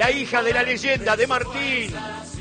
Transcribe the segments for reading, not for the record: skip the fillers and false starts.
la hija de la leyenda de Martín.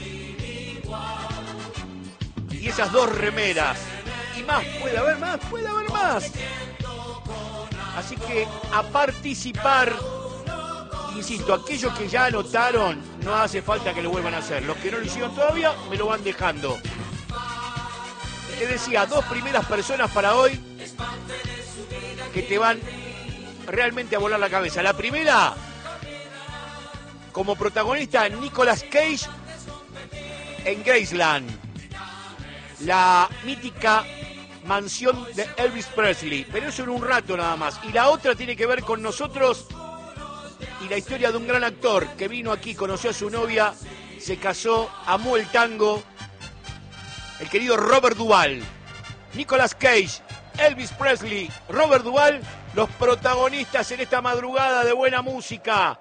Y esas dos remeras. Y más, puede haber más. Así que a participar, insisto, aquellos que ya anotaron, no hace falta que lo vuelvan a hacer. Los que no lo hicieron todavía, me lo van dejando. Te decía, dos primeras personas para hoy que te van realmente a volar la cabeza. La primera, como protagonista, Nicolas Cage en Graceland, la mítica mansión de Elvis Presley, pero eso en un rato nada más. Y la otra tiene que ver con nosotros y la historia de un gran actor que vino aquí, conoció a su novia, se casó, amó el tango, el querido Robert Duvall. Nicolas Cage, Elvis Presley, Robert Duvall, los protagonistas en esta madrugada de buena música,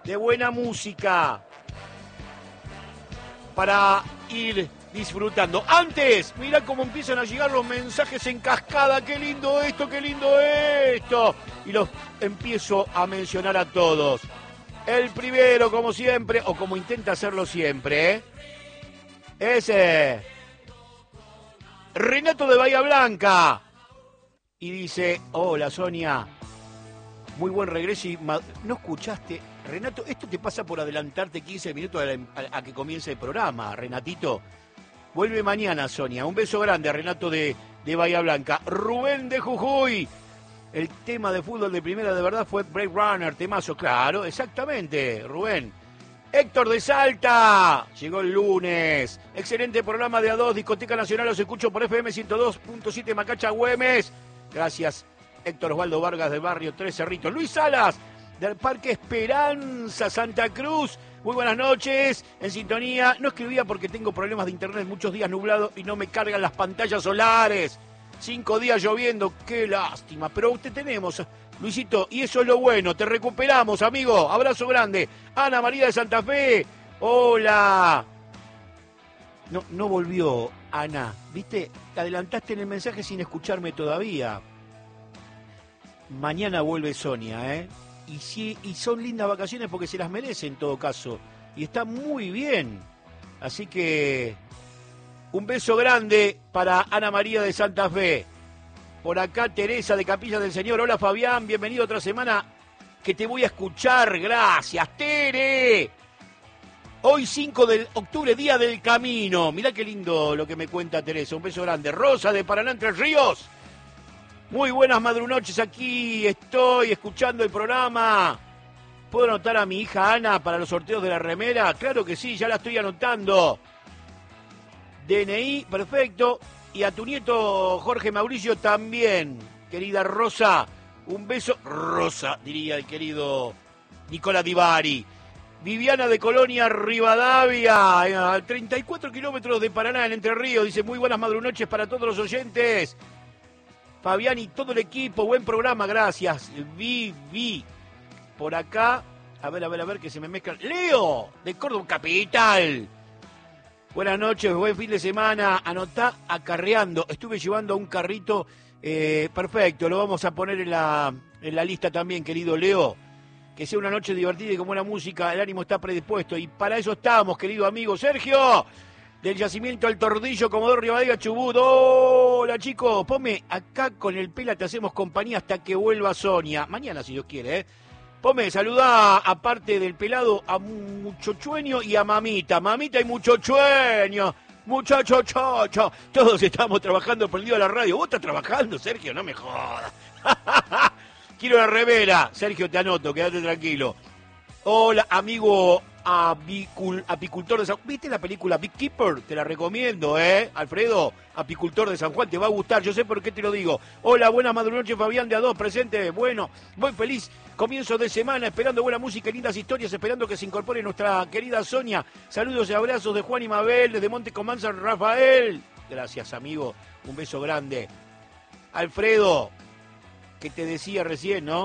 para ir disfrutando. Antes, mirá cómo empiezan a llegar los mensajes en cascada. Qué lindo esto, qué lindo esto. Y los empiezo a mencionar a todos. El primero, como siempre, o como intenta hacerlo siempre, ese Renato de Bahía Blanca. Y dice, hola Sonia, muy buen regreso y... ¿No escuchaste? Renato, esto te pasa por adelantarte 15 minutos a que comience el programa, Renatito. Vuelve mañana, Sonia. Un beso grande a Renato de Bahía Blanca. Rubén de Jujuy. El tema de fútbol de primera de verdad fue Blade Runner, temazo. Claro, exactamente, Rubén. Héctor de Salta. Llegó el lunes. Excelente programa de A2, Discoteca Nacional. Los escucho por FM 102.7 Macacha Güemes. Gracias, Héctor Osvaldo Vargas del barrio Tres Cerritos. Luis Salas, del Parque Esperanza, Santa Cruz. Muy buenas noches, en sintonía. No escribía porque tengo problemas de internet, muchos días nublado y no me cargan las pantallas solares. 5 días lloviendo, qué lástima. Pero usted tenemos, Luisito, y eso es lo bueno. Te recuperamos, amigo. Abrazo grande. Ana María de Santa Fe. Hola. No volvió, Ana. ¿Viste? Te adelantaste en el mensaje sin escucharme todavía. Mañana vuelve Sonia, ¿eh? Y son lindas vacaciones porque se las merece en todo caso. Y está muy bien. Así que un beso grande para Ana María de Santa Fe. Por acá Teresa de Capilla del Señor. Hola Fabián, bienvenido otra semana que te voy a escuchar. Gracias, Tere. Hoy 5 de octubre, Día del Camino. Mirá qué lindo lo que me cuenta Teresa. Un beso grande. Rosa de Paraná, Entre Ríos. Muy buenas madrunoches, aquí estoy escuchando el programa. ¿Puedo anotar a mi hija Ana para los sorteos de la remera? Claro que sí, ya la estoy anotando. DNI, perfecto. Y a tu nieto Jorge Mauricio también, querida Rosa. Un beso, Rosa, diría el querido Nicola Di Bari. Viviana de Colonia Rivadavia, a 34 kilómetros de Paraná, en Entre Ríos. Dice, muy buenas madrunoches para todos los oyentes. Fabián y todo el equipo, buen programa, gracias. Vi por acá, a ver, que se me mezclan. Leo, de Córdoba Capital. Buenas noches, buen fin de semana. Anotá acarreando. Estuve llevando un carrito, perfecto, lo vamos a poner en la lista también, querido Leo. Que sea una noche divertida y con buena música, el ánimo está predispuesto. Y para eso estamos, querido amigo Sergio. Del Yacimiento al Tordillo, Comodoro Rivadavia, Chubut. Hola, chicos. Ponme acá con el Pela, te hacemos compañía hasta que vuelva Sonia. Mañana, si Dios quiere, ¿eh? Ponme, saludá, aparte del pelado, a Muchochueño y a Mamita. Mamita y Muchochueño. Muchacho, chocho. Todos estamos trabajando prendido a la radio. ¿Vos estás trabajando, Sergio? No me jodas. Quiero la remera. Sergio, te anoto, quédate tranquilo. Hola, amigo apicultor de San Juan. ¿Viste la película Big Keeper? Te la recomiendo, Alfredo, apicultor de San Juan, te va a gustar, yo sé por qué te lo digo. Hola, buenas madrunoches, Fabián de A2, presente. Bueno, muy feliz comienzo de semana, esperando buena música y lindas historias, esperando que se incorpore nuestra querida Sonia. Saludos y abrazos de Juan y Mabel, desde Monte Comanza, Rafael. Gracias, amigo, un beso grande. Alfredo, que te decía recién, ¿no?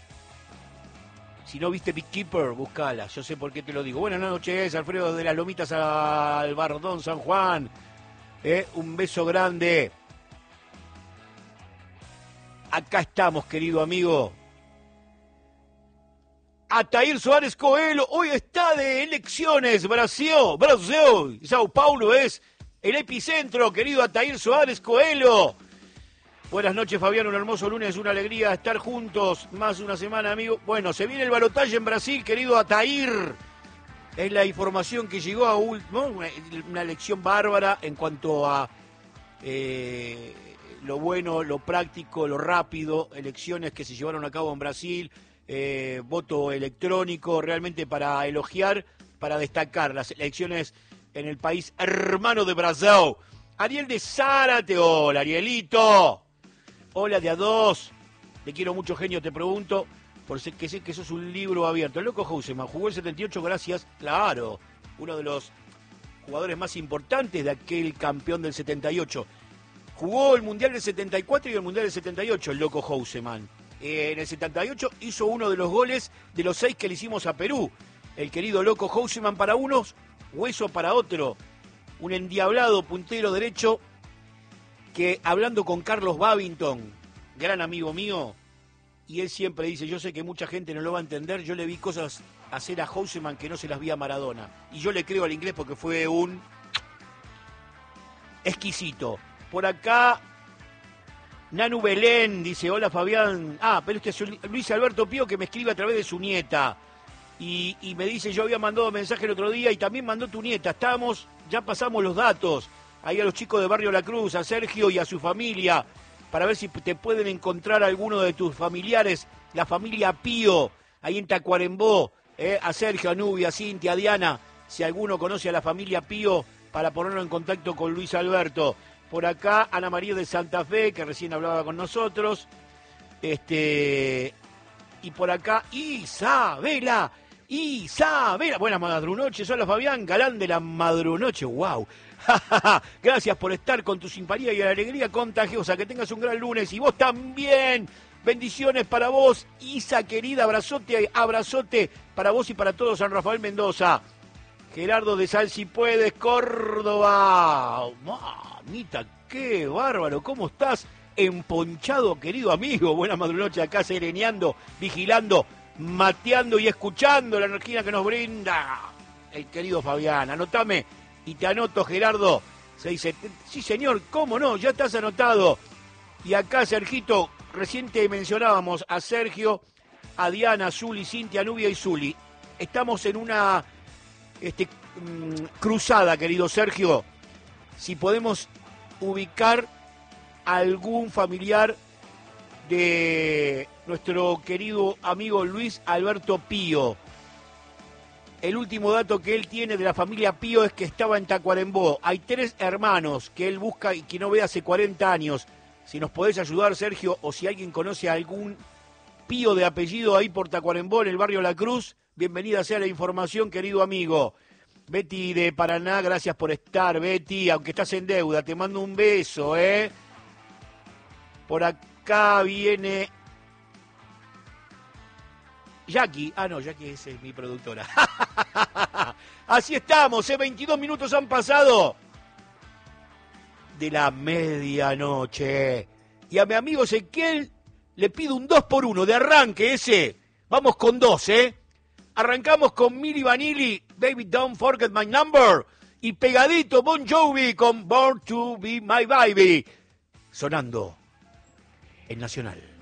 Si no viste Big Keeper, buscala. Yo sé por qué te lo digo. Buenas noches, Alfredo de las Lomitas al Bardón, San Juan. Un beso grande. Acá estamos, querido amigo. Atair Soares Coelho, hoy está de elecciones, Brasil, Sao Paulo es el epicentro, querido Atair Soares Coelho. Buenas noches, Fabián, un hermoso lunes, una alegría estar juntos, más de una semana, amigo. Bueno, se viene el balotaje en Brasil, querido Atair. Es la información que llegó a una elección bárbara en cuanto a lo bueno, lo práctico, lo rápido, elecciones que se llevaron a cabo en Brasil, voto electrónico, realmente para elogiar, para destacar las elecciones en el país hermano de Brasil. Ariel de Zárate, hola Arielito, hola de A2, te quiero mucho, genio, te pregunto, porque sé que sos un libro abierto. El loco Houseman jugó el 78, gracias, claro, uno de los jugadores más importantes de aquel campeón del 78. Jugó el Mundial del 74 y el Mundial del 78, el loco Houseman. En el 78 hizo uno de los goles de los 6 que le hicimos a Perú. El querido loco Houseman para unos, hueso para otro. Un endiablado puntero derecho que, hablando con Carlos Babington, gran amigo mío, y él siempre dice, yo sé que mucha gente no lo va a entender, yo le vi cosas hacer a Houseman que no se las vi a Maradona. Y yo le creo al inglés porque fue un exquisito. Por acá, Nanu Belén dice, hola Fabián. Pero este es Luis Alberto Pío, que me escribe a través de su nieta. Y me dice, yo había mandado mensaje el otro día y también mandó tu nieta. Ya pasamos los datos. Ahí a los chicos de Barrio La Cruz, a Sergio y a su familia, para ver si te pueden encontrar alguno de tus familiares, la familia Pío, ahí en Tacuarembó, a Sergio, a Nubia, a Cintia, a Diana, si alguno conoce a la familia Pío, para ponerlo en contacto con Luis Alberto. Por acá, Ana María de Santa Fe, que recién hablaba con nosotros. Y por acá, Isabela. Buenas madrunoches, hola Fabián, galán de la madrunoche, wow. Gracias por estar con tu simpatía y la alegría contagiosa. Que tengas un gran lunes y vos también. Bendiciones para vos, Isa querida, abrazote para vos y para todo San Rafael Mendoza. Gerardo de Sal, si puedes, Córdoba. Mamita, qué bárbaro, ¿cómo estás? Emponchado, querido amigo. Buenas madrunoches acá, sereneando, vigilando, mateando y escuchando la energía que nos brinda el querido Fabián. Anotame y te anoto, Gerardo. Se dice, sí señor, cómo no, ya estás anotado. Y acá, Sergito, recién te mencionábamos a Sergio, a Diana, Zuli, Cintia, Nubia y Zuli. Estamos en una cruzada, querido Sergio. Si podemos ubicar algún familiar de nuestro querido amigo Luis Alberto Pío. El último dato que él tiene de la familia Pío es que estaba en Tacuarembó. Hay 3 hermanos que él busca y que no ve hace 40 años. Si nos podés ayudar, Sergio, o si alguien conoce a algún Pío de apellido ahí por Tacuarembó, en el barrio La Cruz, bienvenida sea la información, querido amigo. Betty de Paraná, gracias por estar, Betty, aunque estás en deuda, te mando un beso, Por acá viene Jackie, no, Jackie es mi productora. Así estamos, 22 minutos han pasado de la medianoche. Y a mi amigo Ezequiel le pido un 2x1 de arranque ese. Vamos con 2, Arrancamos con Milli Vanilli, Baby Don't Forget My Number. Y pegadito Bon Jovi con Born to Be My Baby. Sonando en Nacional.